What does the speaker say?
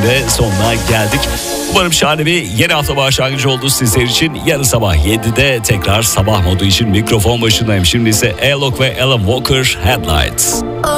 de sonuna geldik. Umarım şahane bir yeni hafta başlangıcı oldu sizler için. Yarın sabah 7'de tekrar sabah modu için mikrofon başındayım. Şimdi ise Alok ve Alan Walker Headlights.